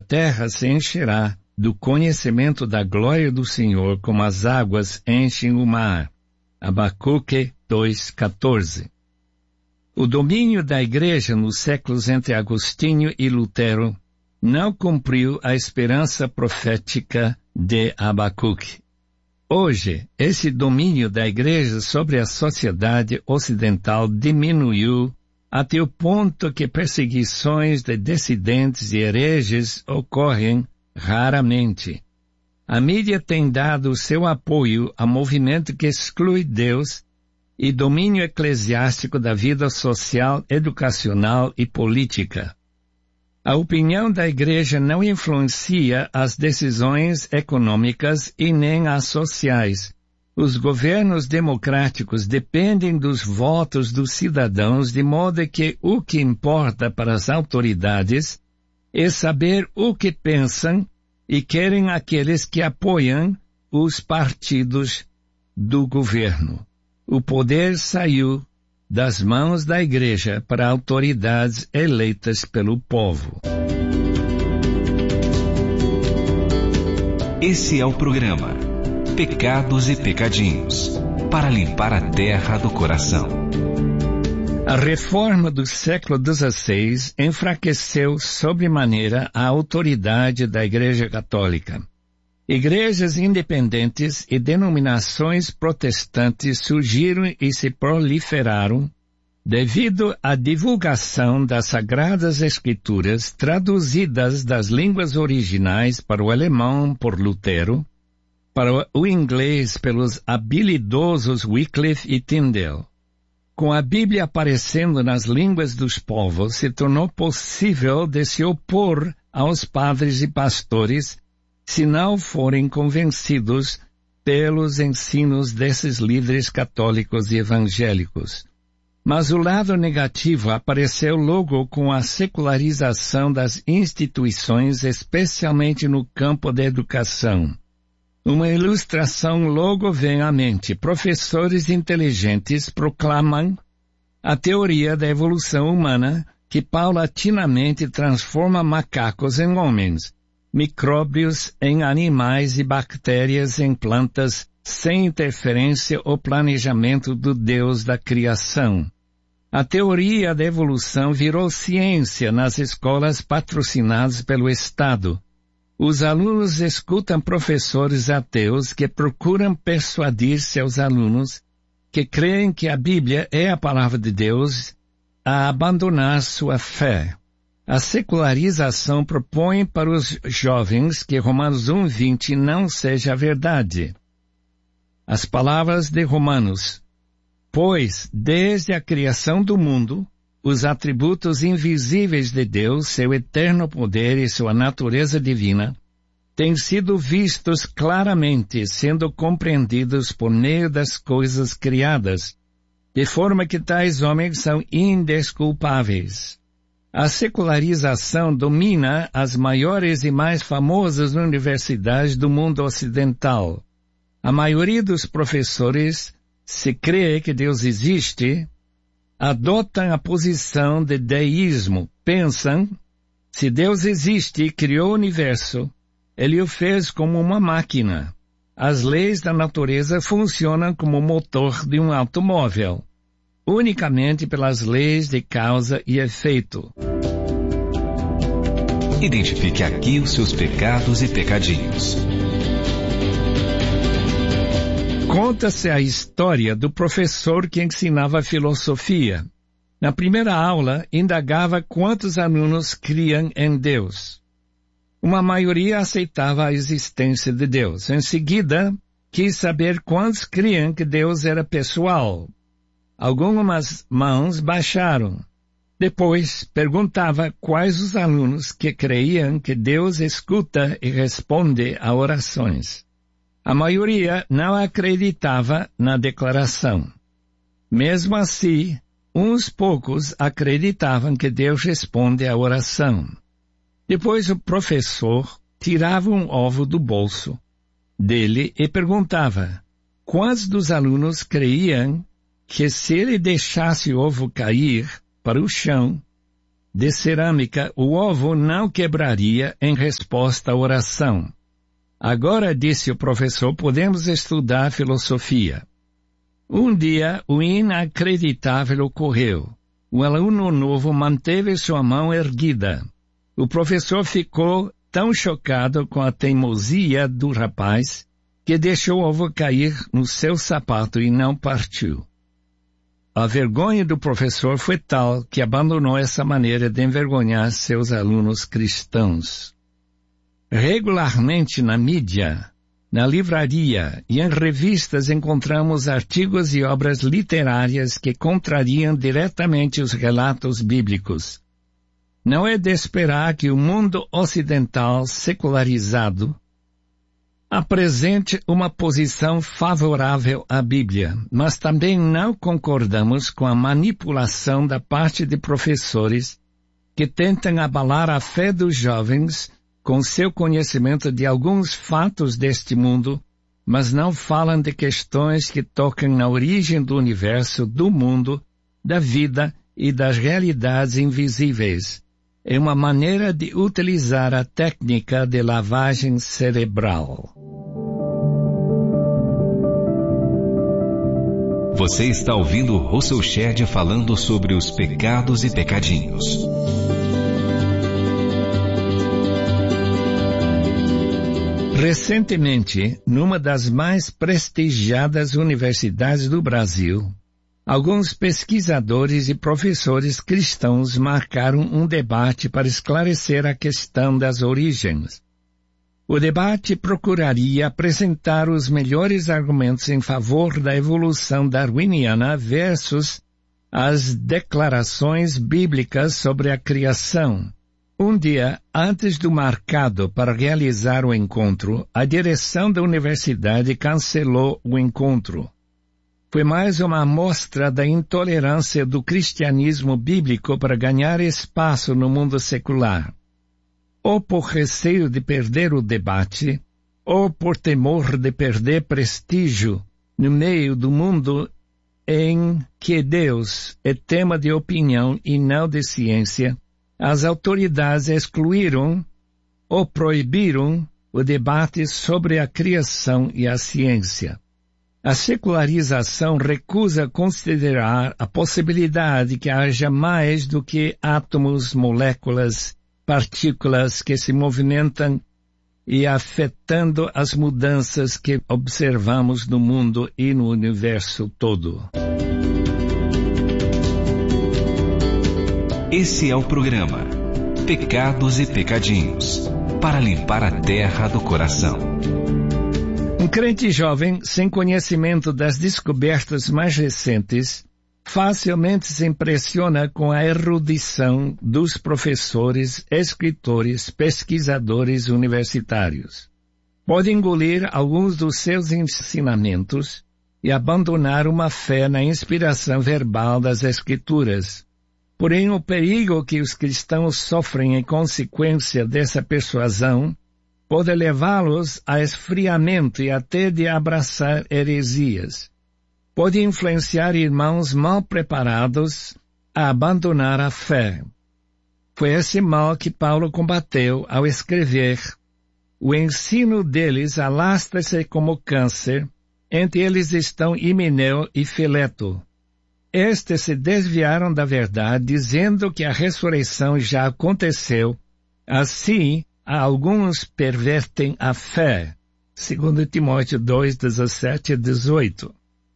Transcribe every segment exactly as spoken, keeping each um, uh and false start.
terra se encherá do conhecimento da glória do Senhor, como as águas enchem o mar. Abacuque dois, quatorze. O domínio da Igreja nos séculos entre Agostinho e Lutero não cumpriu a esperança profética de Abacuque. Hoje, esse domínio da Igreja sobre a sociedade ocidental diminuiu até o ponto que perseguições de dissidentes e hereges ocorrem raramente. A mídia tem dado seu apoio a movimento que exclui Deus e domínio eclesiástico da vida social, educacional e política. A opinião da Igreja não influencia as decisões econômicas e nem as sociais. Os governos democráticos dependem dos votos dos cidadãos, de modo que o que importa para as autoridades é saber o que pensam e querem aqueles que apoiam os partidos do governo. O poder saiu das mãos da Igreja para autoridades eleitas pelo povo. Esse é o programa Pecados e Pecadinhos, para limpar a terra do coração. A reforma do século dezesseis enfraqueceu sobremaneira a autoridade da Igreja Católica. Igrejas independentes e denominações protestantes surgiram e se proliferaram devido à divulgação das Sagradas Escrituras traduzidas das línguas originais para o alemão por Lutero, para o inglês pelos habilidosos Wycliffe e Tyndale. Com a Bíblia aparecendo nas línguas dos povos, se tornou possível de se opor aos padres e pastores se não forem convencidos pelos ensinos desses líderes católicos e evangélicos. Mas o lado negativo apareceu logo com a secularização das instituições, especialmente no campo da educação. Uma ilustração logo vem à mente. Professores inteligentes proclamam a teoria da evolução humana que paulatinamente transforma macacos em homens, micróbios em animais e bactérias em plantas, sem interferência ou planejamento do Deus da criação. A teoria da evolução virou ciência nas escolas patrocinadas pelo Estado. Os alunos escutam professores ateus que procuram persuadir seus alunos que creem que a Bíblia é a palavra de Deus a abandonar sua fé. A secularização propõe para os jovens que Romanos um, vinte não seja a verdade. As palavras de Romanos: pois, desde a criação do mundo, os atributos invisíveis de Deus, seu eterno poder e sua natureza divina, têm sido vistos claramente, sendo compreendidos por meio das coisas criadas, de forma que tais homens são indesculpáveis. A secularização domina as maiores e mais famosas universidades do mundo ocidental. A maioria dos professores, se crê que Deus existe, adotam a posição de deísmo. Pensam, se Deus existe e criou o universo, Ele o fez como uma máquina. As leis da natureza funcionam como o motor de um automóvel, unicamente pelas leis de causa e efeito. Identifique aqui os seus pecados e pecadinhos. Conta-se a história do professor que ensinava filosofia. Na primeira aula, indagava quantos alunos criam em Deus. Uma maioria aceitava a existência de Deus. Em seguida, quis saber quantos criam que Deus era pessoal. Algumas mãos baixaram. Depois, perguntava quais os alunos que creiam que Deus escuta e responde a orações. A maioria não acreditava na declaração. Mesmo assim, uns poucos acreditavam que Deus responde à oração. Depois o professor tirava um ovo do bolso dele e perguntava quantos dos alunos creiam que se ele deixasse o ovo cair para o chão, de cerâmica, o ovo não quebraria em resposta à oração. Agora, disse o professor, podemos estudar filosofia. Um dia, o inacreditável ocorreu. O aluno novo manteve sua mão erguida. O professor ficou tão chocado com a teimosia do rapaz que deixou o ovo cair no seu sapato e não partiu. A vergonha do professor foi tal que abandonou essa maneira de envergonhar seus alunos cristãos. Regularmente na mídia, na livraria e em revistas encontramos artigos e obras literárias que contrariam diretamente os relatos bíblicos. Não é de esperar que o mundo ocidental secularizado apresente uma posição favorável à Bíblia, mas também não concordamos com a manipulação da parte de professores que tentam abalar a fé dos jovens com seu conhecimento de alguns fatos deste mundo, mas não falam de questões que tocam na origem do universo, do mundo, da vida e das realidades invisíveis. É uma maneira de utilizar a técnica de lavagem cerebral. Você está ouvindo Russell Shedd falando sobre os pecados e pecadinhos. Recentemente, numa das mais prestigiadas universidades do Brasil, alguns pesquisadores e professores cristãos marcaram um debate para esclarecer a questão das origens. O debate procuraria apresentar os melhores argumentos em favor da evolução darwiniana versus as declarações bíblicas sobre a criação. Um dia antes do marcado para realizar o encontro, a direção da universidade cancelou o encontro. Foi mais uma amostra da intolerância do cristianismo bíblico para ganhar espaço no mundo secular. Ou por receio de perder o debate, ou por temor de perder prestígio no meio do mundo em que Deus é tema de opinião e não de ciência, as autoridades excluíram ou proibiram o debate sobre a criação e a ciência. A secularização recusa considerar a possibilidade que haja mais do que átomos, moléculas, partículas que se movimentam e afetando as mudanças que observamos no mundo e no universo todo. Esse é o programa Pecados e Pecadinhos, para limpar a terra do coração. Um crente jovem, sem conhecimento das descobertas mais recentes, facilmente se impressiona com a erudição dos professores, escritores, pesquisadores universitários. Pode engolir alguns dos seus ensinamentos e abandonar uma fé na inspiração verbal das Escrituras. Porém, o perigo que os cristãos sofrem em consequência dessa persuasão pode levá-los a esfriamento e até de abraçar heresias. Pode influenciar irmãos mal preparados a abandonar a fé. Foi esse mal que Paulo combateu ao escrever: o ensino deles alastra-se como câncer, entre eles estão Himeneu e Fileto. Estes se desviaram da verdade, dizendo que a ressurreição já aconteceu. Assim, alguns pervertem a fé. Segundo Timóteo dois, dezessete e dezoito.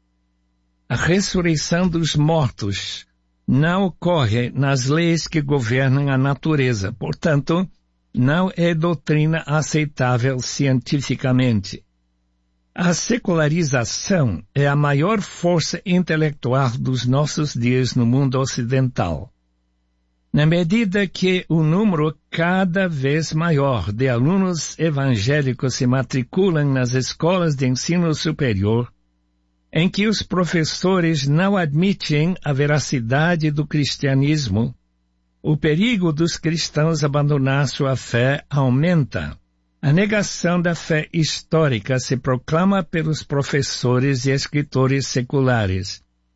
A ressurreição dos mortos não ocorre nas leis que governam a natureza. Portanto, não é doutrina aceitável cientificamente. A secularização é a maior força intelectual dos nossos dias no mundo ocidental. Na medida que o número cada vez maior de alunos evangélicos se matriculam nas escolas de ensino superior, em que os professores não admitem a veracidade do cristianismo, o perigo dos cristãos abandonar sua fé aumenta. A negação da fé histórica se proclama pelos professores e escritores seculares.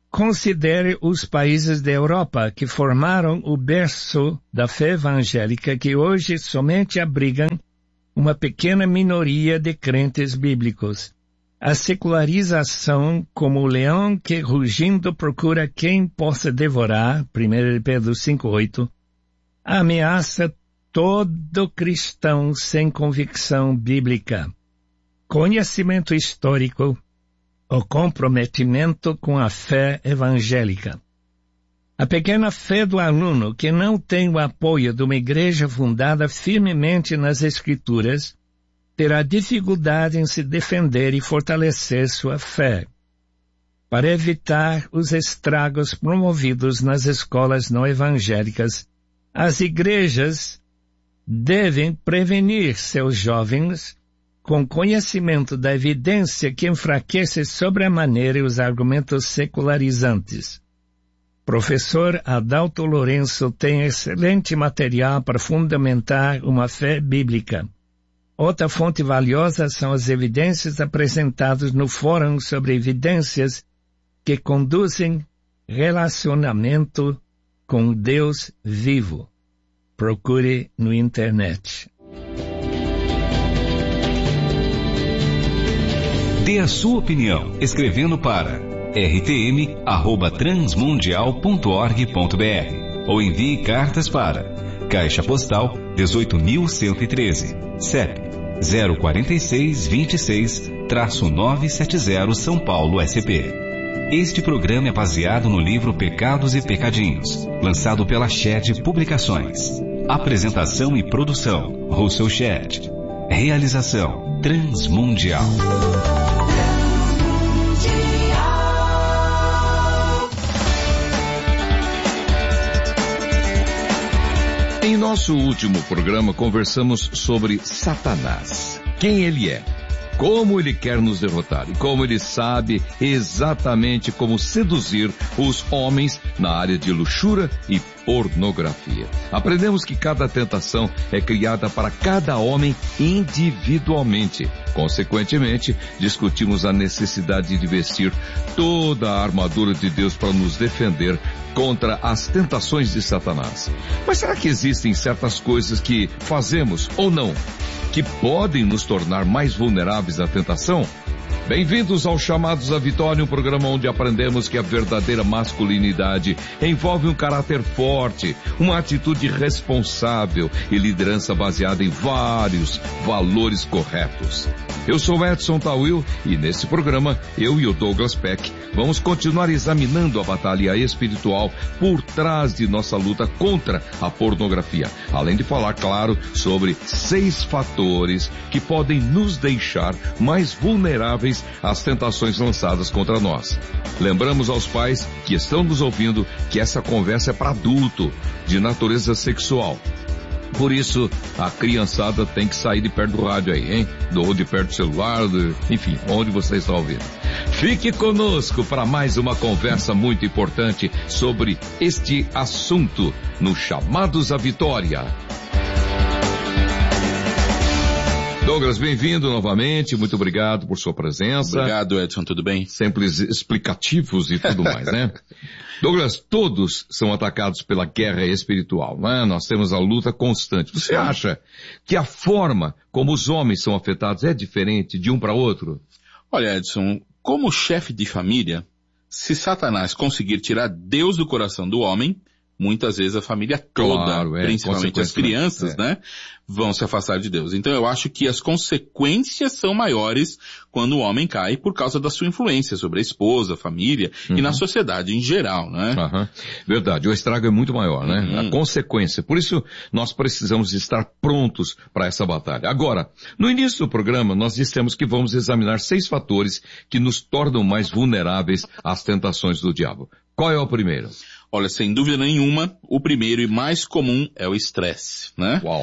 Considere os países da Europa que formaram o berço da fé evangélica, que hoje somente abrigam uma pequena minoria de crentes bíblicos. A secularização, como o leão que rugindo procura quem possa devorar, primeiro Pedro cinco, oito, ameaça todo cristão sem convicção bíblica. Conhecimento histórico, o comprometimento com a fé evangélica. A pequena fé do aluno que não tem o apoio de uma igreja fundada firmemente nas Escrituras terá dificuldade em se defender e fortalecer sua fé. Para evitar os estragos promovidos nas escolas não evangélicas, as igrejas devem prevenir seus jovens com conhecimento da evidência que enfraquece sobremaneira os argumentos secularizantes. Professor Adalto Lourenço tem excelente material para fundamentar uma fé bíblica. Outra fonte valiosa são as evidências apresentadas no Fórum sobre Evidências que conduzem relacionamento com Deus vivo. Procure no internet. Dê a sua opinião escrevendo para r t m arroba transmundial ponto org ponto b r ou envie cartas para Caixa Postal dezoito mil cento e treze, C E P zero quatro seis dois seis, nove sete zero São Paulo, S P. Este programa é baseado no livro Pecados e Pecadinhos, lançado pela Shed Publicações. Apresentação e produção, Russell Shed. Realização, Transmundial. Em nosso último programa, conversamos sobre Satanás. Quem ele é? Como ele quer nos derrotar e como ele sabe exatamente como seduzir os homens na área de luxúria e pornografia. Aprendemos que cada tentação é criada para cada homem individualmente. Consequentemente, discutimos a necessidade de vestir toda a armadura de Deus para nos defender contra as tentações de Satanás. Mas será que existem certas coisas que fazemos ou não que podem nos tornar mais vulneráveis à tentação? Bem-vindos ao Chamados à Vitória, um programa onde aprendemos que a verdadeira masculinidade envolve um caráter forte, uma atitude responsável e liderança baseada em vários valores corretos. Eu sou Edson Tawil e nesse programa, eu e o Douglas Peck vamos continuar examinando a batalha espiritual por trás de nossa luta contra a pornografia, além de falar, claro, sobre seis fatores que podem nos deixar mais vulneráveis às tentações lançadas contra nós. Lembramos aos pais que estão nos ouvindo que essa conversa é para adulto, de natureza sexual. Por isso, a criançada tem que sair de perto do rádio aí, hein? Ou de perto do celular, de... enfim, onde você está ouvindo. Fique conosco para mais uma conversa muito importante sobre este assunto no Chamados à Vitória. Douglas, bem-vindo novamente, muito obrigado por sua presença. Obrigado, Edson, tudo bem? Sempre explicativos e tudo mais, né? Douglas, todos são atacados pela guerra espiritual, né? Nós temos a luta constante. Você acha que a forma como os homens são afetados é diferente de um para outro? Olha, Edson, como chefe de família, se Satanás conseguir tirar Deus do coração do homem, muitas vezes a família toda, claro, é, principalmente as crianças, é. né, vão se afastar de Deus. Então eu acho que as consequências são maiores quando o homem cai por causa da sua influência sobre a esposa, a família uhum. e na sociedade em geral, né? Uhum. Verdade, o estrago é muito maior, né? Uhum. A consequência. Por isso nós precisamos estar prontos para essa batalha. Agora, no início do programa nós dissemos que vamos examinar seis fatores que nos tornam mais vulneráveis às tentações do diabo. Qual é o primeiro? Olha, sem dúvida nenhuma, o primeiro e mais comum é o estresse, né? Uau.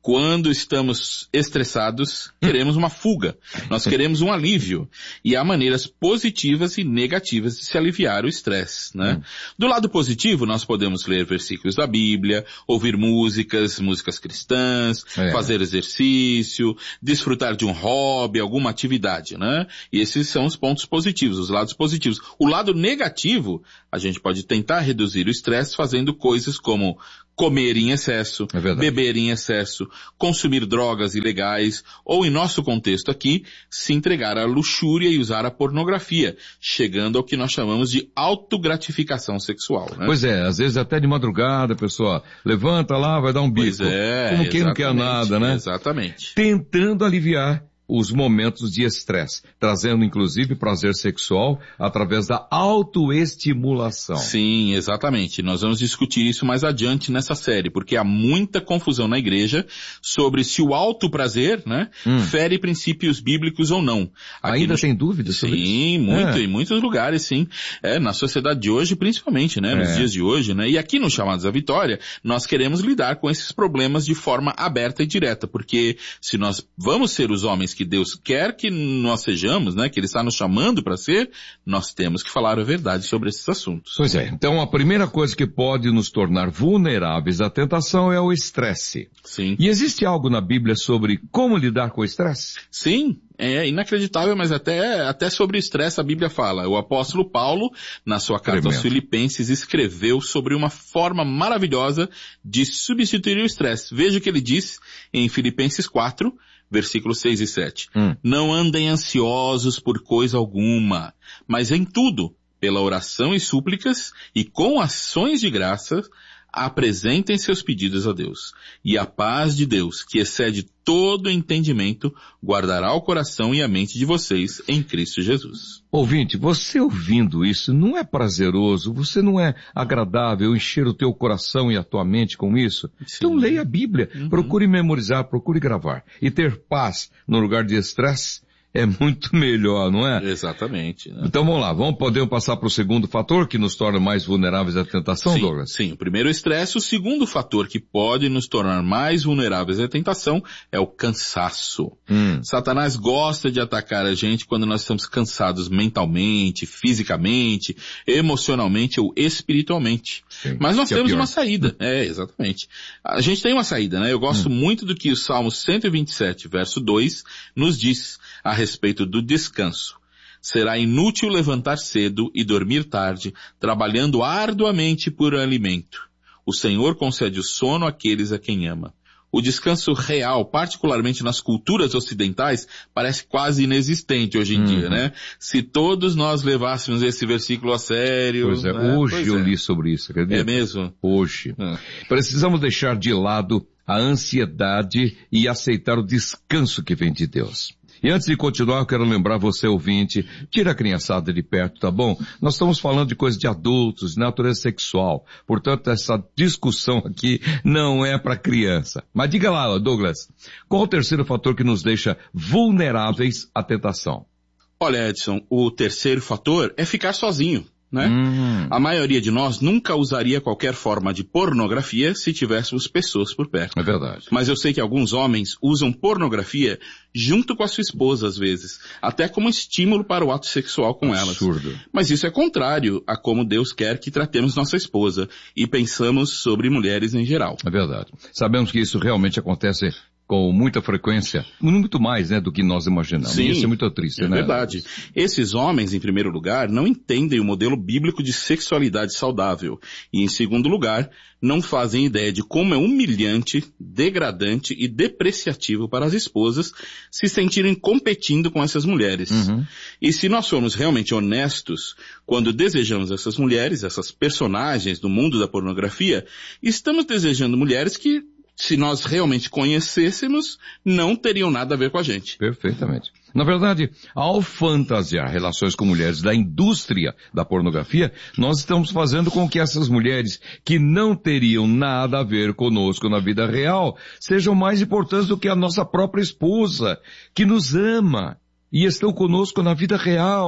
Quando estamos estressados, queremos uma fuga. Nós queremos um alívio. E há maneiras positivas e negativas de se aliviar o estresse, né? Hum. Do lado positivo, nós podemos ler versículos da Bíblia, ouvir músicas, músicas cristãs, é. fazer exercício, desfrutar de um hobby, alguma atividade, né? E esses são os pontos positivos, os lados positivos. O lado negativo, a gente pode tentar reduzir o estresse fazendo coisas como comer em excesso, é beber em excesso, consumir drogas ilegais, ou em nosso contexto aqui, se entregar à luxúria e usar a pornografia, chegando ao que nós chamamos de autogratificação sexual, né? Pois é, às vezes até de madrugada a pessoa levanta lá, vai dar um bico, pois é, como quem não quer nada, né? Exatamente. Tentando aliviar os momentos de estresse, trazendo inclusive prazer sexual através da autoestimulação. Sim, exatamente. Nós vamos discutir isso mais adiante nessa série, porque há muita confusão na igreja sobre se o alto prazer, né, hum. fere princípios bíblicos ou não. Aqui Ainda no... tem dúvidas sobre isso? Sim, muito, é. em muitos lugares, sim. É, na sociedade de hoje, principalmente, né, nos é. dias de hoje, né, e aqui no Chamados à Vitória, nós queremos lidar com esses problemas de forma aberta e direta, porque se nós vamos ser os homens que Deus quer que nós sejamos, né, que Ele está nos chamando para ser, nós temos que falar a verdade sobre esses assuntos. Pois é, então a primeira coisa que pode nos tornar vulneráveis à tentação é o estresse. Sim. E existe algo na Bíblia sobre como lidar com o estresse? Sim. É inacreditável, mas até, até sobre estresse a Bíblia fala. O apóstolo Paulo, na sua carta Tremendo. aos Filipenses, escreveu sobre uma forma maravilhosa de substituir o estresse. Veja o que ele diz em Filipenses quatro, versículos seis e sete. Hum. Não andem ansiosos por coisa alguma, mas em tudo, pela oração e súplicas e com ações de graça, apresentem seus pedidos a Deus. E a paz de Deus, que excede todo entendimento, guardará o coração e a mente de vocês em Cristo Jesus. Ouvinte, você ouvindo isso não é prazeroso? Você não é agradável encher o teu coração e a tua mente com isso? Sim. Então leia a Bíblia, uhum. procure memorizar, procure gravar. E ter paz no lugar de estresse é muito melhor, não é? Exatamente. Né? Então vamos lá, vamos poder passar para o segundo fator que nos torna mais vulneráveis à tentação, sim, Douglas? Sim, o primeiro é o estresse. O segundo fator que pode nos tornar mais vulneráveis à tentação é o cansaço. Hum. Satanás gosta de atacar a gente quando nós estamos cansados mentalmente, fisicamente, emocionalmente ou espiritualmente. Sim, mas nós temos é uma saída. É, exatamente. A gente tem uma saída, né? Eu gosto hum. muito do que o Salmo cento e vinte e sete, verso dois, nos diz a respeito do descanso. Será inútil levantar cedo e dormir tarde, trabalhando arduamente por alimento. O Senhor concede o sono àqueles a quem ama. O descanso real, particularmente nas culturas ocidentais, parece quase inexistente hoje em uhum. dia, né? Se todos nós levássemos esse versículo a sério... Pois é, né? hoje pois eu é. li sobre isso, acredita? É mesmo? Hoje. Uhum. Precisamos deixar de lado a ansiedade e aceitar o descanso que vem de Deus. E antes de continuar, eu quero lembrar você, ouvinte, tira a criançada de perto, tá bom? Nós estamos falando de coisa de adultos, de natureza sexual. Portanto, essa discussão aqui não é para criança. Mas diga lá, Douglas, qual o terceiro fator que nos deixa vulneráveis à tentação? Olha, Edson, o terceiro fator é ficar sozinho. Né? Hum. A maioria de nós nunca usaria qualquer forma de pornografia se tivéssemos pessoas por perto. É verdade. Mas eu sei que alguns homens usam pornografia junto com a sua esposa, às vezes, até como estímulo para o ato sexual com elas. Absurdo. Mas isso é contrário a como Deus quer que tratemos nossa esposa e pensamos sobre mulheres em geral. É verdade. Sabemos que isso realmente acontece com muita frequência, muito mais, né, do que nós imaginamos. Sim, isso é muito triste, é né? É verdade. Esses homens, em primeiro lugar, não entendem o modelo bíblico de sexualidade saudável. E, em segundo lugar, não fazem ideia de como é humilhante, degradante e depreciativo para as esposas se sentirem competindo com essas mulheres. Uhum. E se nós formos realmente honestos, quando desejamos essas mulheres, essas personagens do mundo da pornografia, estamos desejando mulheres que, se nós realmente conhecêssemos, não teriam nada a ver com a gente. Perfeitamente. Na verdade, ao fantasiar relações com mulheres da indústria da pornografia, nós estamos fazendo com que essas mulheres que não teriam nada a ver conosco na vida real sejam mais importantes do que a nossa própria esposa, que nos ama e estão conosco na vida real.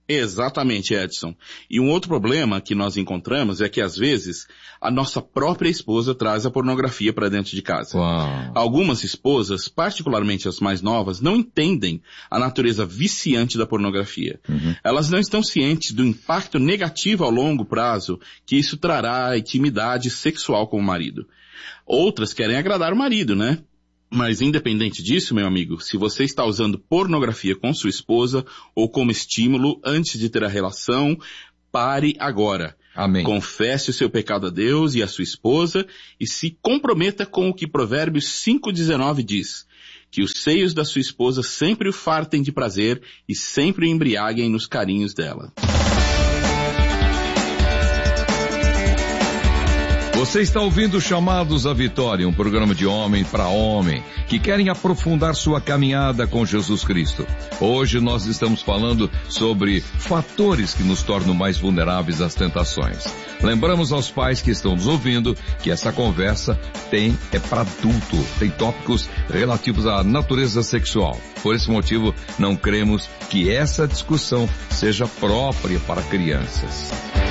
Exatamente, Edson. E um outro problema que nós encontramos é que, às vezes, a nossa própria esposa traz a pornografia para dentro de casa. Uau. Algumas esposas, particularmente as mais novas, não entendem a natureza viciante da pornografia. Uhum. Elas não estão cientes do impacto negativo ao longo prazo que isso trará à intimidade sexual com o marido. Outras querem agradar o marido, né? Mas independente disso, meu amigo, se você está usando pornografia com sua esposa ou como estímulo antes de ter a relação, pare agora. Amém. Confesse o seu pecado a Deus e a sua esposa e se comprometa com o que Provérbios cinco, dezenove diz. Que os seios da sua esposa sempre o fartem de prazer e sempre o embriaguem nos carinhos dela. Você está ouvindo Chamados à Vitória, um programa de homem para homem, que querem aprofundar sua caminhada com Jesus Cristo. Hoje nós estamos falando sobre fatores que nos tornam mais vulneráveis às tentações. Lembramos aos pais que estão nos ouvindo que essa conversa tem, é para adulto, tem tópicos relativos à natureza sexual. Por esse motivo, não cremos que essa discussão seja própria para crianças.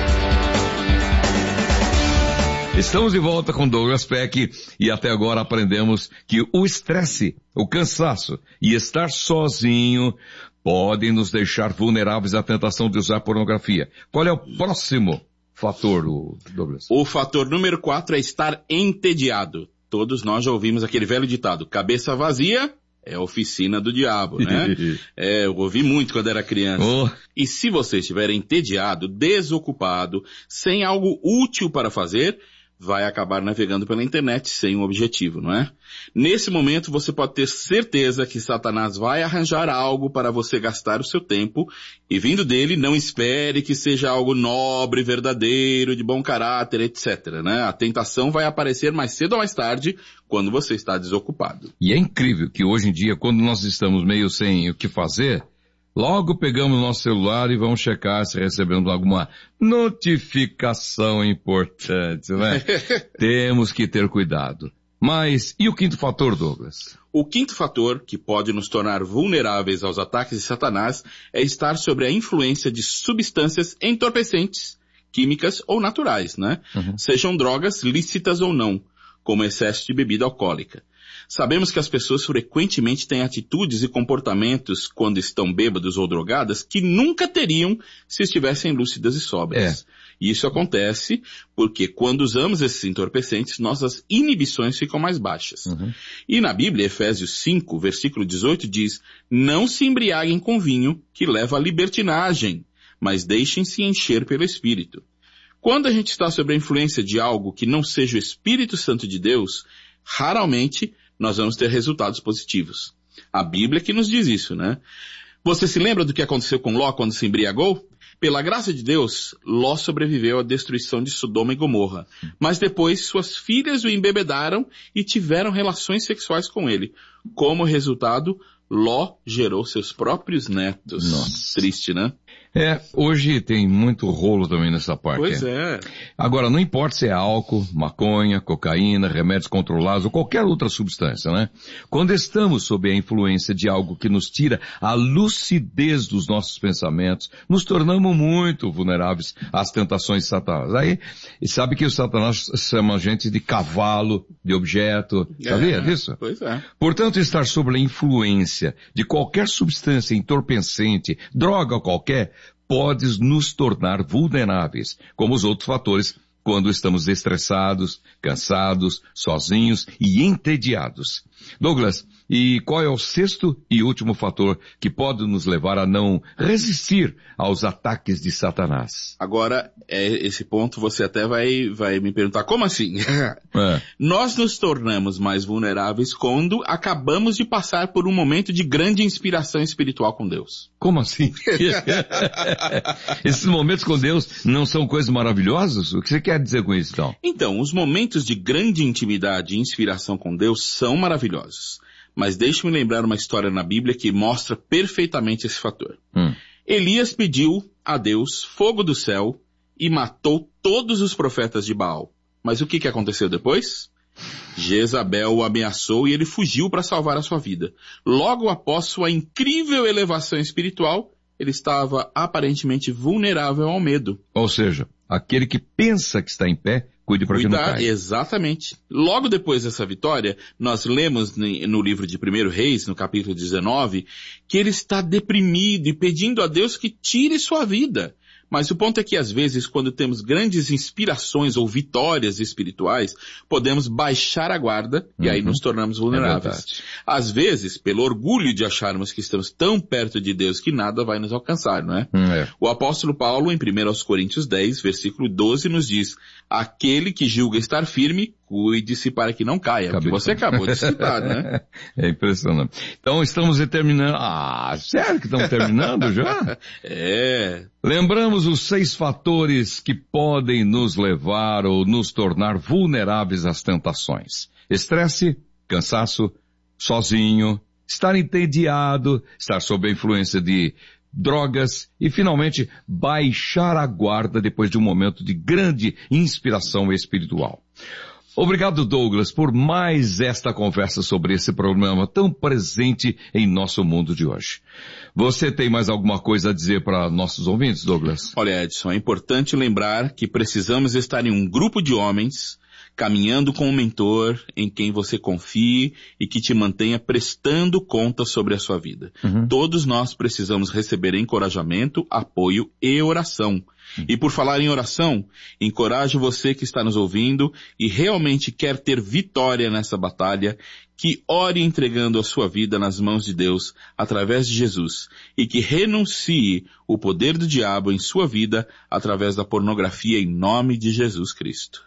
Estamos de volta com Douglas Peck e até agora aprendemos que o estresse, o cansaço e estar sozinho podem nos deixar vulneráveis à tentação de usar pornografia. Qual é o próximo fator, Douglas? O fator número quatro é estar entediado. Todos nós já ouvimos aquele velho ditado, cabeça vazia é oficina do diabo, né? É, eu ouvi muito quando era criança. Oh. E se você estiver entediado, desocupado, sem algo útil para fazer, vai acabar navegando pela internet sem um objetivo, não é? Nesse momento você pode ter certeza que Satanás vai arranjar algo para você gastar o seu tempo e vindo dele não espere que seja algo nobre, verdadeiro, de bom caráter, etcétera, né? A tentação vai aparecer mais cedo ou mais tarde quando você está desocupado. E é incrível que hoje em dia, quando nós estamos meio sem o que fazer, logo pegamos nosso celular e vamos checar se recebemos alguma notificação importante, né? Temos que ter cuidado. Mas, e o quinto fator, Douglas? O quinto fator, que pode nos tornar vulneráveis aos ataques de Satanás, é estar sob a influência de substâncias entorpecentes, químicas ou naturais, né? Uhum. Sejam drogas lícitas ou não, como excesso de bebida alcoólica. Sabemos que as pessoas frequentemente têm atitudes e comportamentos quando estão bêbados ou drogadas que nunca teriam se estivessem lúcidas e sóbrias. É. E isso acontece porque quando usamos esses entorpecentes, nossas inibições ficam mais baixas. Uhum. E na Bíblia, Efésios cinco, versículo dezoito diz, não se embriaguem com vinho que leva à libertinagem, mas deixem-se encher pelo Espírito. Quando a gente está sob a influência de algo que não seja o Espírito Santo de Deus, raramente nós vamos ter resultados positivos. A Bíblia que nos diz isso, né? Você se lembra do que aconteceu com Ló quando se embriagou? Pela graça de Deus, Ló sobreviveu à destruição de Sodoma e Gomorra. Mas depois suas filhas o embebedaram e tiveram relações sexuais com ele. Como resultado, Ló gerou seus próprios netos. Nossa. Triste, né? É, hoje tem muito rolo também nessa parte. Pois é. Agora, não importa se é álcool, maconha, cocaína, remédios controlados ou qualquer outra substância, né? Quando estamos sob a influência de algo que nos tira a lucidez dos nossos pensamentos, nos tornamos muito vulneráveis às tentações de Satanás. Aí, sabe que o Satanás chama a gente de cavalo, de objeto, sabia é, disso? Pois é. Portanto, estar sob a influência de qualquer substância entorpecente, droga qualquer, pode nos tornar vulneráveis, como os outros fatores, quando estamos estressados, cansados, sozinhos e entediados. Douglas, e qual é o sexto e último fator que pode nos levar a não resistir aos ataques de Satanás? Agora, é, esse ponto você até vai, vai me perguntar, como assim? É. Nós nos tornamos mais vulneráveis quando acabamos de passar por um momento de grande inspiração espiritual com Deus. Como assim? Esses momentos com Deus não são coisas maravilhosas? O que você quer dizer com isso, então? Então, os momentos de grande intimidade e inspiração com Deus são maravilhosos. Mas deixe-me lembrar uma história na Bíblia que mostra perfeitamente esse fator. Hum. Elias pediu a Deus fogo do céu e matou todos os profetas de Baal. Mas o que, que aconteceu depois? Jezabel o ameaçou e ele fugiu para salvar a sua vida. Logo após sua incrível elevação espiritual, ele estava aparentemente vulnerável ao medo. Ou seja, aquele que pensa que está em pé, cuide para que não caia. Exatamente. Logo depois dessa vitória, nós lemos no livro de Primeiro Reis, no capítulo dezenove, que ele está deprimido e pedindo a Deus que tire sua vida. Mas o ponto é que às vezes, quando temos grandes inspirações ou vitórias espirituais, podemos baixar a guarda e uhum. aí nos tornamos vulneráveis. É às vezes, pelo orgulho de acharmos que estamos tão perto de Deus que nada vai nos alcançar, não é? Hum, é. O apóstolo Paulo, em primeira Coríntios dez, versículo doze, nos diz: aquele que julga estar firme, cuide-se para que não caia. Acabei. Porque você acabou de citar, né? É impressionante. Então estamos terminando. Ah, sério que estamos terminando já? É. Lembramos os seis fatores que podem nos levar ou nos tornar vulneráveis às tentações: estresse, cansaço, sozinho, estar entediado, estar sob a influência de drogas e, finalmente, baixar a guarda depois de um momento de grande inspiração espiritual. Obrigado, Douglas, por mais esta conversa sobre esse problema tão presente em nosso mundo de hoje. Você tem mais alguma coisa a dizer para nossos ouvintes, Douglas? Olha, Edson, é importante lembrar que precisamos estar em um grupo de homens caminhando com um mentor em quem você confie e que te mantenha prestando conta sobre a sua vida. Uhum. Todos nós precisamos receber encorajamento, apoio e oração. Uhum. E por falar em oração, encorajo você que está nos ouvindo e realmente quer ter vitória nessa batalha, que ore entregando a sua vida nas mãos de Deus através de Jesus e que renuncie o poder do diabo em sua vida através da pornografia em nome de Jesus Cristo.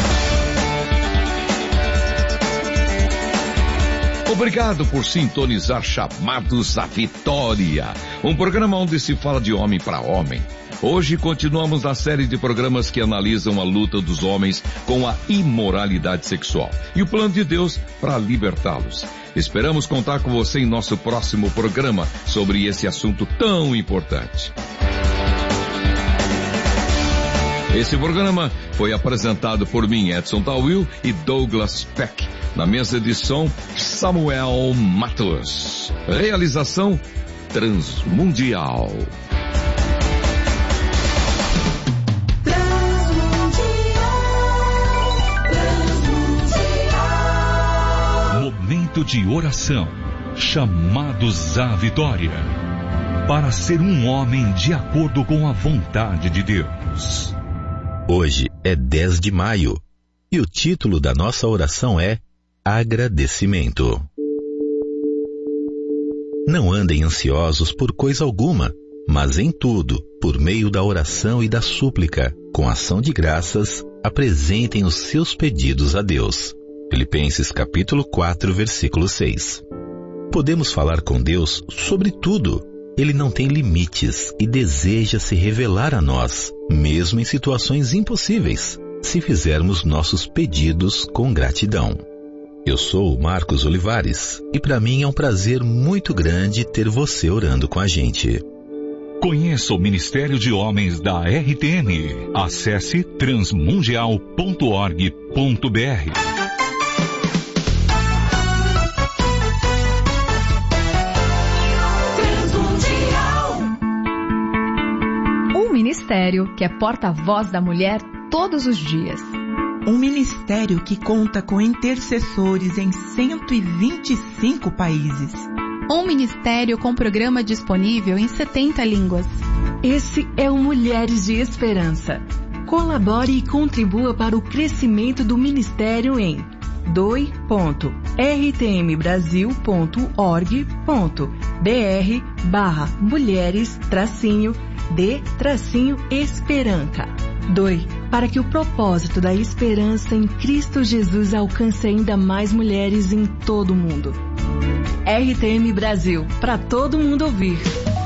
Obrigado por sintonizar Chamados à Vitória, um programa onde se fala de homem para homem. Hoje continuamos na série de programas que analisam a luta dos homens com a imoralidade sexual e o plano de Deus para libertá-los. Esperamos contar com você em nosso próximo programa sobre esse assunto tão importante. Esse programa foi apresentado por mim, Edson Tawil, e Douglas Peck. Na mesa de som, Samuel Matos. Realização Transmundial. Momento de oração. Chamados à vitória. Para ser um homem de acordo com a vontade de Deus. Hoje é dez de maio e o título da nossa oração é Agradecimento. Não andem ansiosos por coisa alguma, mas em tudo, por meio da oração e da súplica, com ação de graças, apresentem os seus pedidos a Deus. Filipenses capítulo quatro, versículo seis. Podemos falar com Deus sobre tudo. Ele não tem limites e deseja se revelar a nós, mesmo em situações impossíveis, se fizermos nossos pedidos com gratidão. Eu sou o Marcos Olivares e para mim é um prazer muito grande ter você orando com a gente. Conheça o Ministério de Homens da R T M. Acesse transmundial ponto org ponto br. Ministério que é porta-voz da mulher todos os dias. Um ministério que conta com intercessores em cento e vinte e cinco países. Um ministério com programa disponível em setenta línguas. Esse é o Mulheres de Esperança. Colabore e contribua para o crescimento do ministério em doe ponto r t m brasil ponto org ponto b r barra mulheres tracinho de tracinho esperança. Doe para que o propósito da esperança em Cristo Jesus alcance ainda mais mulheres em todo o mundo. R T M Brasil, para todo mundo ouvir.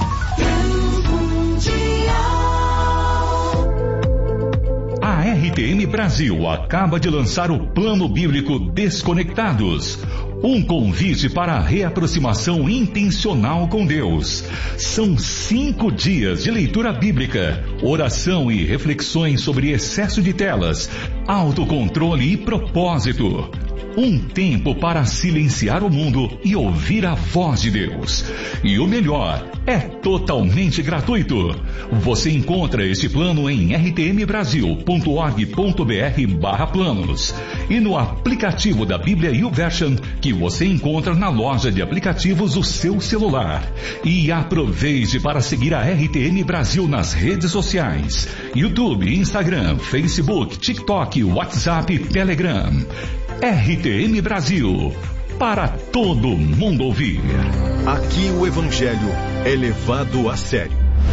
A R T M Brasil acaba de lançar o Plano Bíblico Desconectados. Um convite para a reaproximação intencional com Deus. São cinco dias de leitura bíblica, oração e reflexões sobre excesso de telas, autocontrole e propósito. Um tempo para silenciar o mundo e ouvir a voz de Deus. E o melhor, é totalmente gratuito. Você encontra este plano em r t m brasil ponto org ponto b r barra planos e no aplicativo da Bíblia YouVersion que você encontra na loja de aplicativos do seu celular. E aproveite para seguir a R T M Brasil nas redes sociais: YouTube, Instagram, Facebook, TikTok, WhatsApp e Telegram. R T M Brasil, para todo mundo ouvir. Aqui o Evangelho é levado a sério.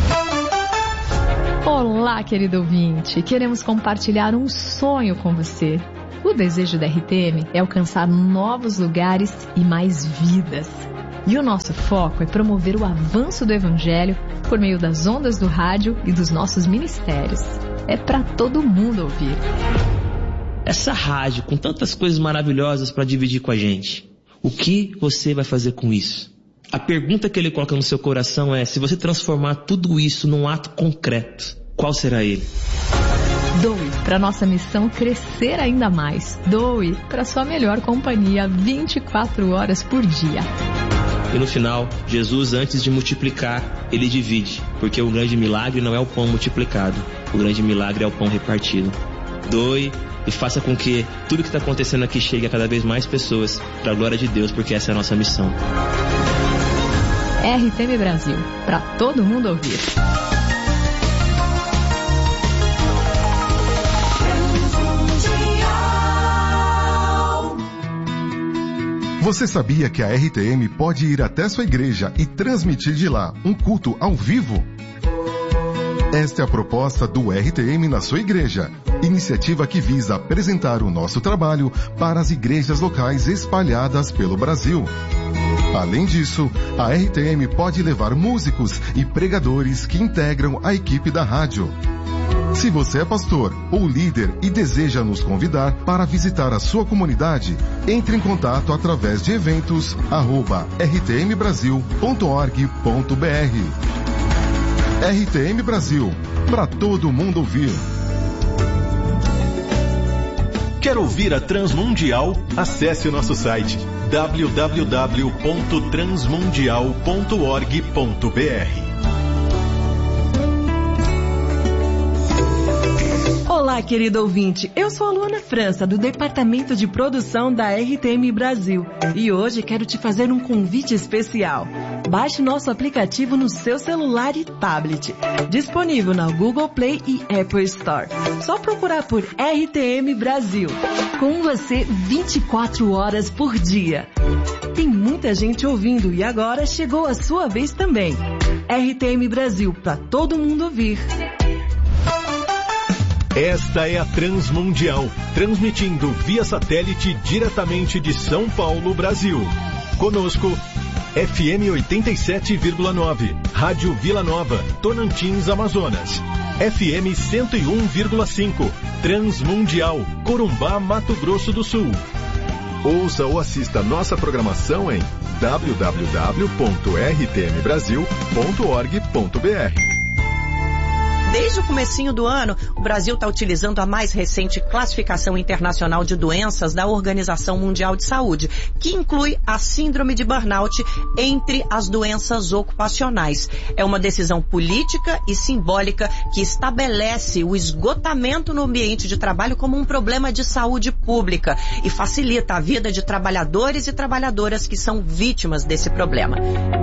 Olá, querido ouvinte. Queremos compartilhar um sonho com você. O desejo da R T M é alcançar novos lugares e mais vidas. E o nosso foco é promover o avanço do Evangelho por meio das ondas do rádio e dos nossos ministérios. É para todo mundo ouvir. Essa rádio com tantas coisas maravilhosas para dividir com a gente. O que você vai fazer com isso? A pergunta que ele coloca no seu coração é: se você transformar tudo isso num ato concreto, qual será ele? Doe para nossa missão crescer ainda mais. Doe para sua melhor companhia vinte e quatro horas por dia. E no final, Jesus, antes de multiplicar, ele divide, porque o grande milagre não é o pão multiplicado, o grande milagre é o pão repartido. Doe e faça com que tudo que está acontecendo aqui chegue a cada vez mais pessoas, para a glória de Deus, porque essa é a nossa missão. R T M Brasil, para todo mundo ouvir. Você sabia que a R T M pode ir até sua igreja e transmitir de lá um culto ao vivo? Esta é a proposta do R T M na sua igreja, iniciativa que visa apresentar o nosso trabalho para as igrejas locais espalhadas pelo Brasil. Além disso, a R T M pode levar músicos e pregadores que integram a equipe da rádio. Se você é pastor ou líder e deseja nos convidar para visitar a sua comunidade, entre em contato através de eventos arroba r t m brasil ponto org ponto b r. R T M Brasil, para todo mundo ouvir. Quer ouvir a Transmundial? Acesse o nosso site w w w ponto transmundial ponto org ponto b r. Olá, querido ouvinte. Eu sou a Luana França, do Departamento de Produção da R T M Brasil. E hoje quero te fazer um convite especial. Baixe nosso aplicativo no seu celular e tablet. Disponível na Google Play e Apple Store. Só procurar por R T M Brasil. Com você vinte e quatro horas por dia. Tem muita gente ouvindo e agora chegou a sua vez também. R T M Brasil, para todo mundo ouvir. Esta é a Transmundial, transmitindo via satélite diretamente de São Paulo, Brasil. Conosco, F M oitenta e sete vírgula nove, Rádio Vila Nova, Tocantins, Amazonas. F M cento e um vírgula cinco, Transmundial, Corumbá, Mato Grosso do Sul. Ouça ou assista nossa programação em w w w ponto r t m brasil ponto org ponto b r. Desde o comecinho do ano, o Brasil está utilizando a mais recente classificação internacional de doenças da Organização Mundial de Saúde, que inclui a síndrome de burnout entre as doenças ocupacionais. É uma decisão política e simbólica que estabelece o esgotamento no ambiente de trabalho como um problema de saúde pública e facilita a vida de trabalhadores e trabalhadoras que são vítimas desse problema.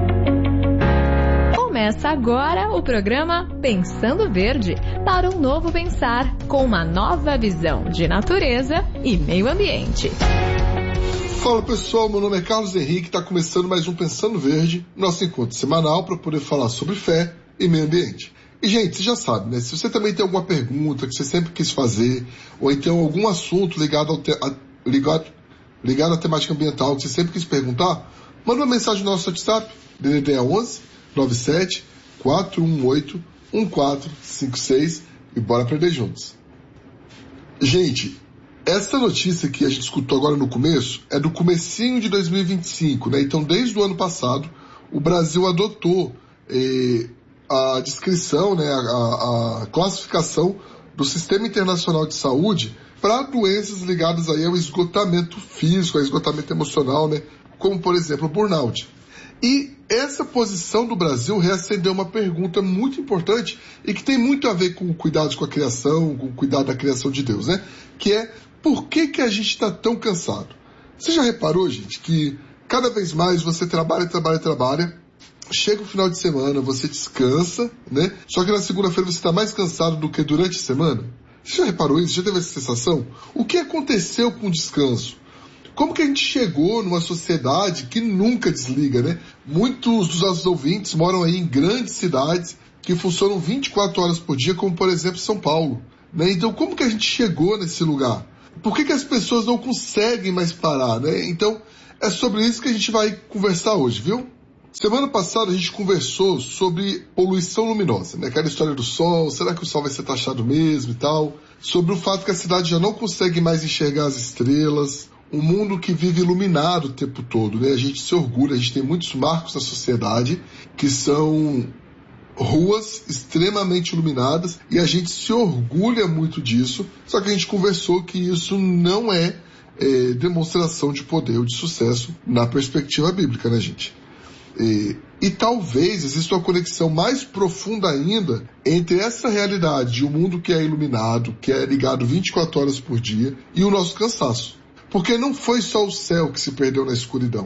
Começa agora o programa Pensando Verde, para um novo pensar, com uma nova visão de natureza e meio ambiente. Fala pessoal, meu nome é Carlos Henrique, está começando mais um Pensando Verde, nosso encontro semanal para poder falar sobre fé e meio ambiente. E gente, você já sabe, né? Se você também tem alguma pergunta que você sempre quis fazer, ou então algum assunto ligado, ao te... a... ligado... ligado à temática ambiental que você sempre quis perguntar, manda uma mensagem no nosso WhatsApp, D D D onze nove sete quatro um oito um quatro cinco seis e bora aprender juntos. Gente, essa notícia que a gente escutou agora no começo é do comecinho de dois mil e vinte e cinco, né? Então, desde o ano passado, o Brasil adotou eh, a descrição, né, a, a classificação do Sistema Internacional de Saúde para doenças ligadas aí ao esgotamento físico, ao esgotamento emocional, né? Como, por exemplo, o burnout. E essa posição do Brasil reacendeu uma pergunta muito importante e que tem muito a ver com o cuidado com a criação, com o cuidado da criação de Deus, né? Que é, por que que a gente está tão cansado? Você já reparou, gente, que cada vez mais você trabalha, trabalha, trabalha, chega o final de semana, você descansa, né? Só que na segunda-feira você está mais cansado do que durante a semana? Você já reparou isso? Já teve essa sensação? O que aconteceu com o descanso? Como que a gente chegou numa sociedade que nunca desliga, né? Muitos dos nossos ouvintes moram aí em grandes cidades que funcionam vinte e quatro horas por dia, como por exemplo São Paulo, né? Então como que a gente chegou nesse lugar? Por que que as pessoas não conseguem mais parar, né? Então é sobre isso que a gente vai conversar hoje, viu? Semana passada a gente conversou sobre poluição luminosa, né? Aquela história do sol, será que o sol vai ser taxado mesmo e tal? Sobre o fato que a cidade já não consegue mais enxergar as estrelas, um mundo que vive iluminado o tempo todo, né? A gente se orgulha, a gente tem muitos marcos na sociedade que são ruas extremamente iluminadas e a gente se orgulha muito disso, só que a gente conversou que isso não é, é demonstração de poder ou de sucesso na perspectiva bíblica, né, gente? E, e talvez exista uma conexão mais profunda ainda entre essa realidade de um mundo que é iluminado, que é ligado vinte e quatro horas por dia, e o nosso cansaço. Porque não foi só o céu que se perdeu na escuridão.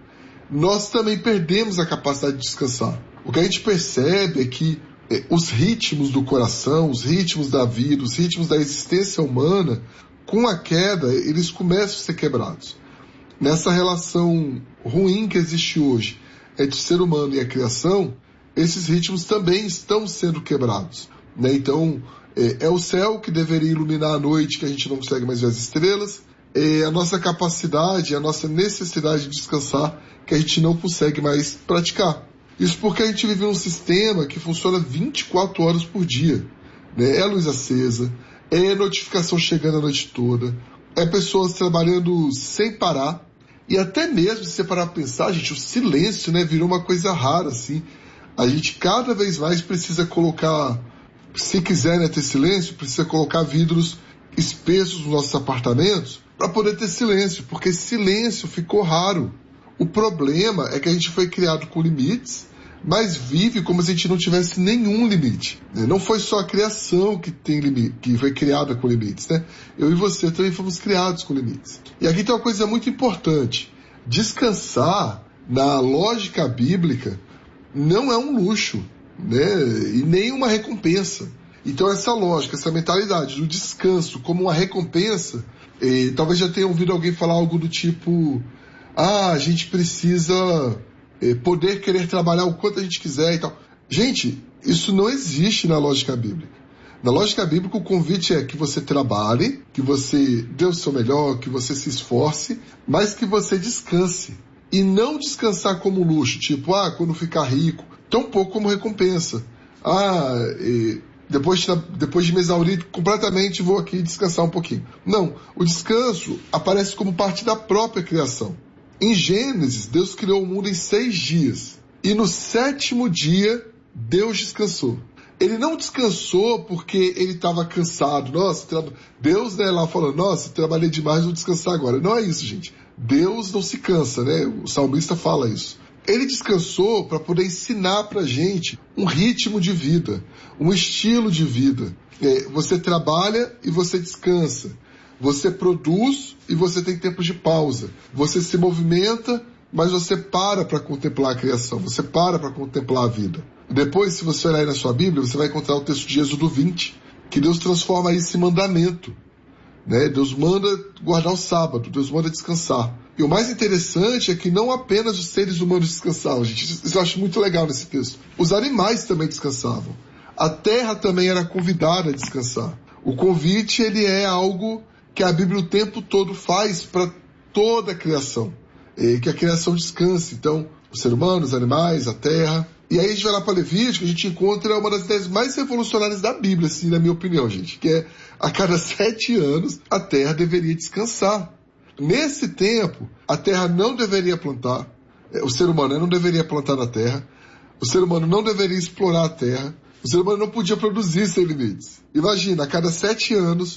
Nós também perdemos a capacidade de descansar. O que a gente percebe é que é, os ritmos do coração, os ritmos da vida, os ritmos da existência humana, com a queda, eles começam a ser quebrados. Nessa relação ruim que existe hoje entre o ser humano e a criação, esses ritmos também estão sendo quebrados, né? Então, é, é o céu que deveria iluminar a noite, que a gente não consegue mais ver as estrelas, é a nossa capacidade, a nossa necessidade de descansar, que a gente não consegue mais praticar. Isso porque a gente vive num sistema que funciona vinte e quatro horas por dia, né? É luz acesa, é notificação chegando a noite toda, é pessoas trabalhando sem parar, e até mesmo, se você parar para pensar, gente, o silêncio, né, virou uma coisa rara, assim. A gente cada vez mais precisa colocar, se quiser, né, ter silêncio, precisa colocar vidros espessos nos nossos apartamentos para poder ter silêncio, porque silêncio ficou raro. O problema é que a gente foi criado com limites, mas vive como se a gente não tivesse nenhum limite, né? Não foi só a criação que tem limite, que foi criada com limites, né? Eu e você também fomos criados com limites. E aqui tem uma coisa muito importante. Descansar, na lógica bíblica, não é um luxo, né? E nem uma recompensa. Então essa lógica, essa mentalidade do descanso como uma recompensa, eh, talvez já tenha ouvido alguém falar algo do tipo, ah, a gente precisa poder querer trabalhar o quanto a gente quiser e tal. Gente, isso não existe na lógica bíblica. Na lógica bíblica, o convite é que você trabalhe, que você dê o seu melhor, que você se esforce, mas que você descanse. E não descansar como luxo, tipo, ah, quando ficar rico, tão pouco como recompensa. Ah, e depois, de, depois de me exaurir completamente, vou aqui descansar um pouquinho. Não, o descanso aparece como parte da própria criação. Em Gênesis, Deus criou o mundo em seis dias. E no sétimo dia, Deus descansou. Ele não descansou porque ele estava cansado. Nossa, tra... Deus, né, lá falando, nossa, trabalhei demais, vou descansar agora. Não é isso, gente. Deus não se cansa, né? O salmista fala isso. Ele descansou para poder ensinar para a gente um ritmo de vida, um estilo de vida. É, você trabalha e você descansa. Você produz e você tem tempo de pausa. Você se movimenta, mas você para para contemplar a criação. Você para para contemplar a vida. Depois, se você olhar aí na sua Bíblia, você vai encontrar o texto de Êxodo vinte, que Deus transforma isso em mandamento, né? Deus manda guardar o sábado, Deus manda descansar. E o mais interessante é que não apenas os seres humanos descansavam, gente. Isso eu acho muito legal nesse texto. Os animais também descansavam. A terra também era convidada a descansar. O convite, ele é algo que a Bíblia o tempo todo faz para toda a criação, e que a criação descanse. Então, o ser humano, os animais, a terra. E aí a gente vai lá para Levítico, a gente encontra uma das ideias mais revolucionárias da Bíblia, assim, na minha opinião, gente, que é a cada sete anos a terra deveria descansar. Nesse tempo, a terra não deveria plantar, o ser humano não deveria plantar na terra, o ser humano não deveria explorar a terra, o ser humano não podia produzir sem limites. Imagina, a cada sete anos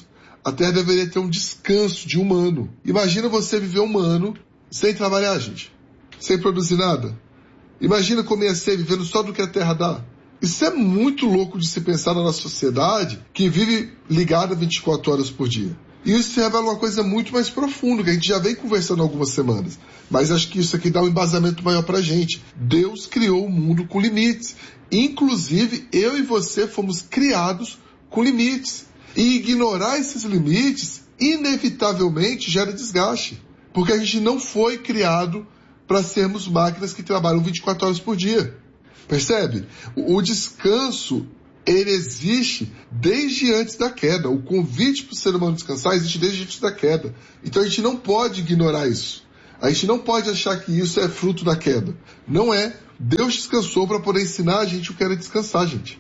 a Terra deveria ter um descanso de um ano. Imagina você viver um ano sem trabalhar, gente. Sem produzir nada. Imagina como ia ser vivendo só do que a Terra dá. Isso é muito louco de se pensar na nossa sociedade que vive ligada vinte e quatro horas por dia. E isso revela uma coisa muito mais profunda, que a gente já vem conversando há algumas semanas. Mas acho que isso aqui dá um embasamento maior pra gente. Deus criou o mundo com limites. Inclusive, eu e você fomos criados com limites. E ignorar esses limites, inevitavelmente, gera desgaste. Porque a gente não foi criado para sermos máquinas que trabalham vinte e quatro horas por dia. Percebe? O descanso, ele existe desde antes da queda. O convite para o ser humano descansar existe desde antes da queda. Então a gente não pode ignorar isso. A gente não pode achar que isso é fruto da queda. Não é. Deus descansou para poder ensinar a gente o que era descansar, gente.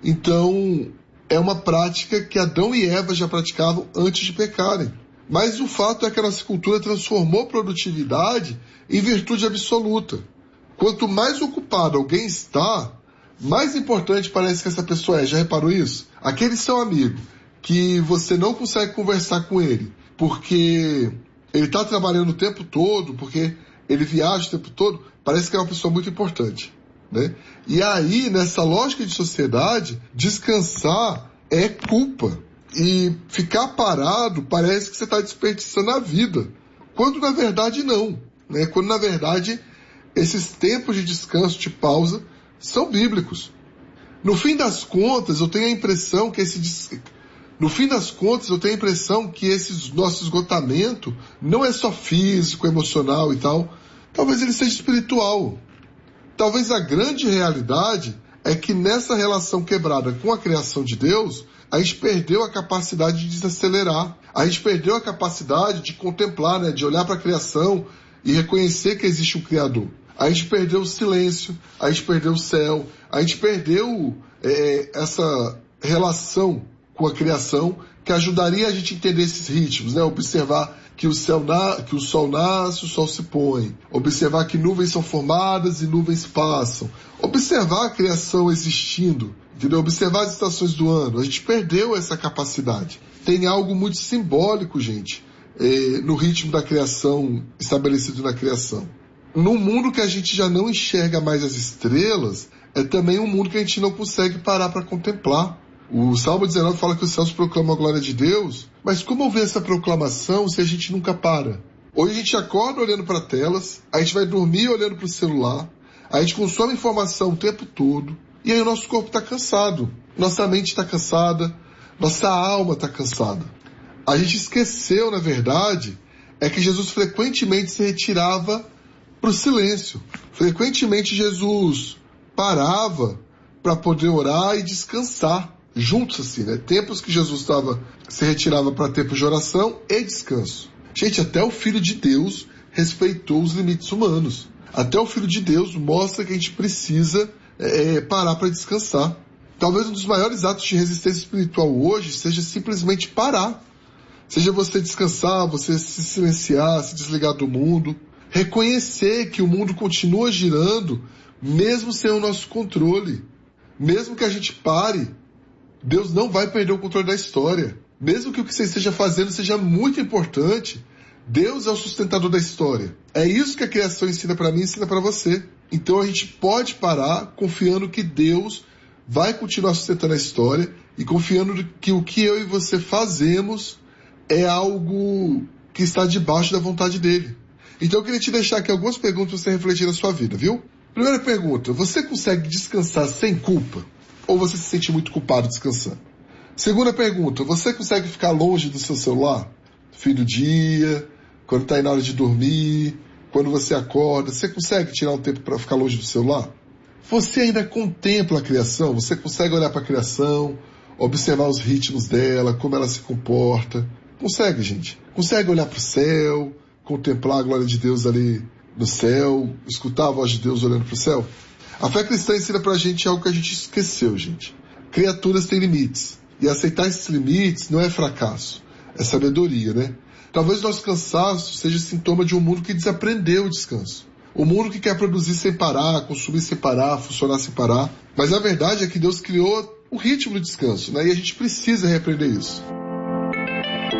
Então, é uma prática que Adão e Eva já praticavam antes de pecarem. Mas o fato é que a nossa cultura transformou produtividade em virtude absoluta. Quanto mais ocupado alguém está, mais importante parece que essa pessoa é. Já reparou isso? Aquele seu amigo que você não consegue conversar com ele porque ele está trabalhando o tempo todo, porque ele viaja o tempo todo, parece que é uma pessoa muito importante, né? E aí, nessa lógica de sociedade, descansar é culpa. E ficar parado parece que você está desperdiçando a vida. Quando na verdade não, né? Quando na verdade esses tempos de descanso, de pausa, são bíblicos. No fim das contas, eu tenho a impressão que esse des... no fim das contas, eu tenho a impressão que esse nosso esgotamento não é só físico, emocional e tal. Talvez ele seja espiritual. Talvez a grande realidade é que nessa relação quebrada com a criação de Deus, a gente perdeu a capacidade de desacelerar. A gente perdeu a capacidade de contemplar, né, de olhar para a criação e reconhecer que existe um Criador. A gente perdeu o silêncio, a gente perdeu o céu, a gente perdeu é, essa relação com a criação que ajudaria a gente a entender esses ritmos, né? Observar que o, céu na, que o sol nasce, o sol se põe. Observar que nuvens são formadas e nuvens passam. Observar a criação existindo, entendeu? Observar as estações do ano. A gente perdeu essa capacidade. Tem algo muito simbólico, gente, é, no ritmo da criação, estabelecido na criação. Num mundo que a gente já não enxerga mais as estrelas, é também um mundo que a gente não consegue parar para contemplar. O Salmo dezenove fala que os céus proclamam a glória de Deus, mas como ouvir essa proclamação se a gente nunca para? Hoje a gente acorda olhando para telas, a gente vai dormir olhando para o celular, a gente consome informação o tempo todo, e aí o nosso corpo está cansado, nossa mente está cansada, nossa alma está cansada. A gente esqueceu, na verdade, é que Jesus frequentemente se retirava para o silêncio. Frequentemente Jesus parava para poder orar e descansar. Juntos assim, né? Tempos que Jesus estava, se retirava para tempos de oração e descanso. Gente, até o Filho de Deus respeitou os limites humanos. Até o Filho de Deus mostra que a gente precisa é, parar para descansar. Talvez um dos maiores atos de resistência espiritual hoje seja simplesmente parar. Seja você descansar, você se silenciar, se desligar do mundo. Reconhecer que o mundo continua girando, mesmo sem o nosso controle. Mesmo que a gente pare, Deus não vai perder o controle da história. Mesmo que o que você esteja fazendo seja muito importante, Deus é o sustentador da história. É isso que a criação ensina para mim e ensina para você. Então a gente pode parar confiando que Deus vai continuar sustentando a história e confiando que o que eu e você fazemos é algo que está debaixo da vontade dele. Então eu queria te deixar aqui algumas perguntas para você refletir na sua vida, viu? Primeira pergunta, você consegue descansar sem culpa? Ou você se sente muito culpado descansando? Segunda pergunta, você consegue ficar longe do seu celular? Fim do dia, quando está aí na hora de dormir, quando você acorda, você consegue tirar um tempo para ficar longe do celular? Você ainda contempla a criação? Você consegue olhar para a criação, observar os ritmos dela, como ela se comporta? Consegue, gente? Consegue olhar para o céu, contemplar a glória de Deus ali no céu, escutar a voz de Deus olhando para o céu? A fé cristã ensina pra gente algo que a gente esqueceu, gente. Criaturas têm limites. E aceitar esses limites não é fracasso, é sabedoria, né? Talvez nosso cansaço seja sintoma de um mundo que desaprendeu o descanso. Um mundo que quer produzir sem parar, consumir sem parar, funcionar sem parar. Mas a verdade é que Deus criou o ritmo do descanso, né? E a gente precisa reaprender isso.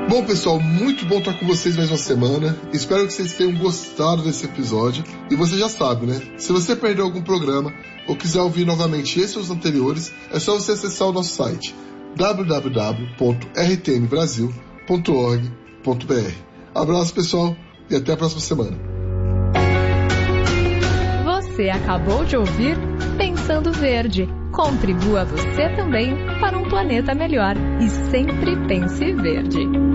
Bom, pessoal, muito bom estar com vocês mais uma semana. Espero que vocês tenham gostado desse episódio. E você já sabe, né? Se você perdeu algum programa ou quiser ouvir novamente esse ou os anteriores, é só você acessar o nosso site w w w ponto r t m brasil ponto org ponto b r. Abraço, pessoal, e até a próxima semana. Você acabou de ouvir Pensando Verde. Contribua você também para um planeta melhor. E sempre pense verde.